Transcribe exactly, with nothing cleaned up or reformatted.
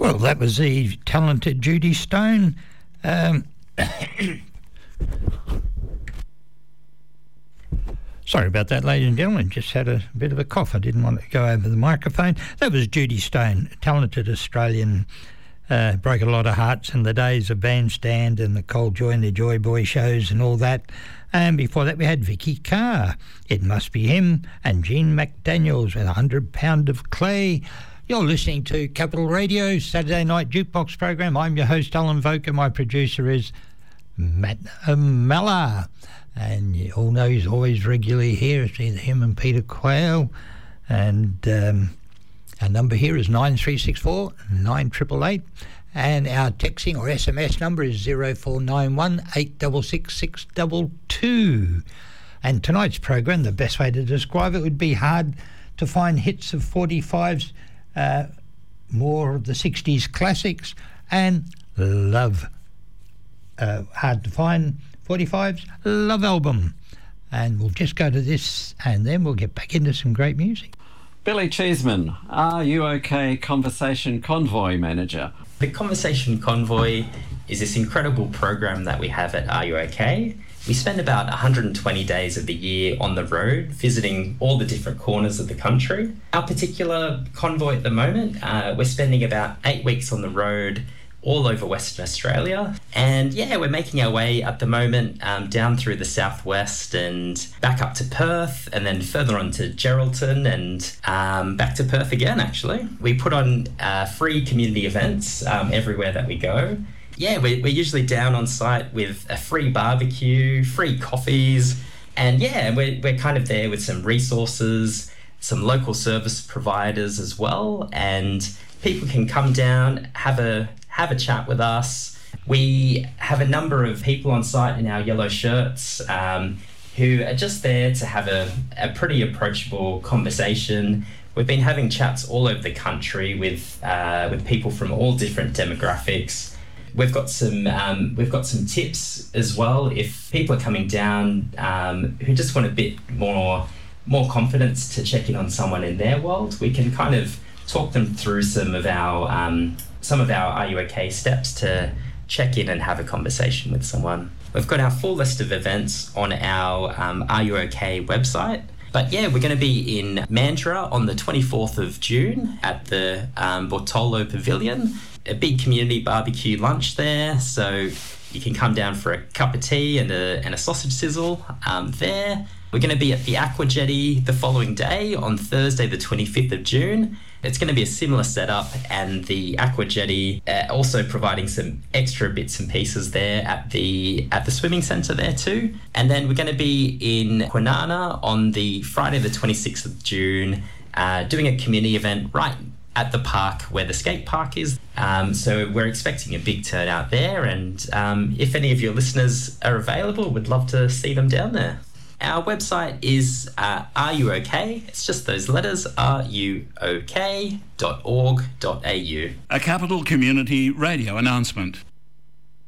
Well, that was the talented Judy Stone. Um, sorry about that, ladies and gentlemen. Just had a bit of a cough. I didn't want to go over the microphone. That was Judy Stone, talented Australian. Uh, broke a lot of hearts in the days of Bandstand and the Cold Joy and the Joy Boy shows and all that. And before that we had Vicky Carr, It Must Be Him, and Gene McDaniels with one hundred pound of Clay. You're listening to Capital Radio, Saturday Night Jukebox program. I'm your host, Alan Voker. My producer is Matt Malla. And you all know he's always regularly here. It's either him and Peter Quayle. And um, our number here is nine three six four, nine eight eight eight. And our texting or S M S number is zero four nine one, eight six six, six two two. And tonight's program, the best way to describe it would be hard to find hits of forty-fives, uh, more of the sixties classics, and love. Uh, hard to find forty-fives, love album. And we'll just go to this and then we'll get back into some great music. Billy Cheeseman, Are You OK Conversation Convoy Manager. The Conversation Convoy is this incredible program that we have at Are You OK? We spend about one hundred twenty days of the year on the road, visiting all the different corners of the country. Our particular convoy at the moment, uh, we're spending about eight weeks on the road all over Western Australia. And yeah, we're making our way at the moment um, down through the southwest and back up to Perth, and then further on to Geraldton and um, back to Perth again, actually. We put on uh, free community events um, everywhere that we go. Yeah, we're, we're usually down on site with a free barbecue, free coffees, and yeah, we're, we're kind of there with some resources, some local service providers as well, and people can come down, have a have a chat with us. We have a number of people on site in our yellow shirts um, who are just there to have a, a pretty approachable conversation. We've been having chats all over the country with uh, with people from all different demographics. We've got some um, we've got some tips as well if people are coming down um, who just want a bit more more confidence to check in on someone in their world. We can kind of talk them through some of our um, some of our Are You OK steps to check in and have a conversation with someone. We've got our full list of events on our um, Are You OK website. But yeah, we're going to be in Mandurah on the twenty-fourth of June at the um, Bortolo Pavilion. A big community barbecue lunch there, so you can come down for a cup of tea and a, and a sausage sizzle um, there. We're going to be at the Aqua Jetty the following day on Thursday the twenty-fifth of June. It's going to be a similar setup, and the Aqua Jetty uh, also providing some extra bits and pieces there at the at the swimming centre there too. And then we're going to be in Kwinana on the Friday the twenty-sixth of June, uh, doing a community event right at the park where the skate park is. Um, so we're expecting a big turnout there, and um, if any of your listeners are available, we'd love to see them down there. Our website is uh, Are You OK? It's just those letters, R U O K dot org dot A U. A Capital Community Radio announcement.